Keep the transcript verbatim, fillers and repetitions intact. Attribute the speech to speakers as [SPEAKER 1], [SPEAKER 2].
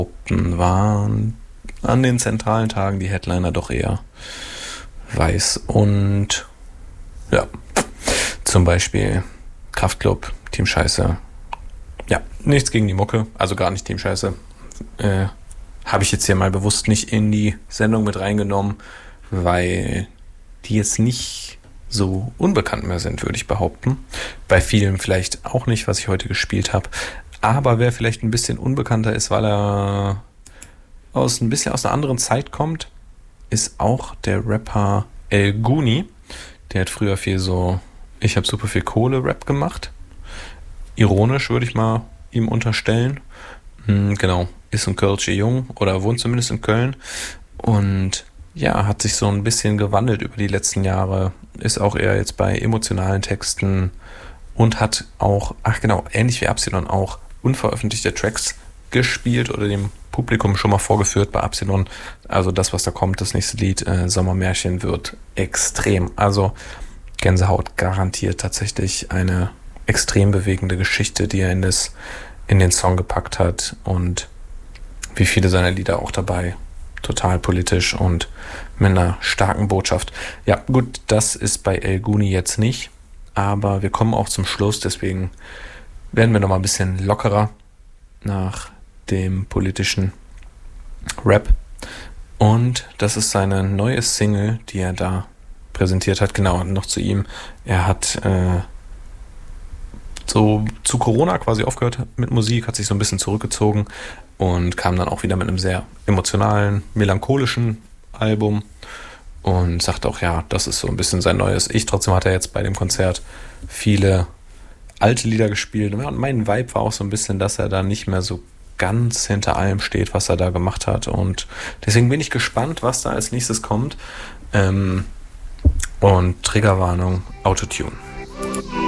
[SPEAKER 1] waren an den zentralen Tagen die Headliner doch eher weiß und ja, zum Beispiel Kraftklub, Team Scheiße. Ja, nichts gegen die Mucke, also gar nicht Team Scheiße. Äh, habe ich jetzt hier mal bewusst nicht in die Sendung mit reingenommen, weil die jetzt nicht so unbekannt mehr sind, würde ich behaupten. Bei vielen vielleicht auch nicht, was ich heute gespielt habe. Aber wer vielleicht ein bisschen unbekannter ist, weil er aus ein bisschen aus einer anderen Zeit kommt, ist auch der Rapper El Guni. Der hat früher viel so, ich habe super viel Kohle-Rap gemacht. Ironisch würde ich mal ihm unterstellen. Hm, genau, ist ein Kölsche Jung oder wohnt zumindest in Köln. Und ja, hat sich so ein bisschen gewandelt über die letzten Jahre. Ist auch eher jetzt bei emotionalen Texten und hat auch, ach genau, ähnlich wie Absilon auch unveröffentlichte Tracks gespielt oder dem Publikum schon mal vorgeführt bei Absilon. Also das, was da kommt, das nächste Lied, äh, Sommermärchen, wird extrem. Also Gänsehaut garantiert, tatsächlich eine extrem bewegende Geschichte, die er in, das, in den Song gepackt hat und wie viele seiner Lieder auch dabei. Total politisch und mit einer starken Botschaft. Ja, gut, das ist bei El Guni jetzt nicht, aber wir kommen auch zum Schluss, deswegen werden wir nochmal ein bisschen lockerer nach dem politischen Rap. Und das ist seine neue Single, die er da präsentiert hat. Genau, noch zu ihm. Er hat äh, so zu Corona quasi aufgehört mit Musik, hat sich so ein bisschen zurückgezogen und kam dann auch wieder mit einem sehr emotionalen, melancholischen Album und sagt auch, ja, das ist so ein bisschen sein neues Ich. Trotzdem hat er jetzt bei dem Konzert viele alte Lieder gespielt. Und mein Vibe war auch so ein bisschen, dass er da nicht mehr so ganz hinter allem steht, was er da gemacht hat. Und deswegen bin ich gespannt, was da als nächstes kommt. Ähm, und Triggerwarnung, Autotune.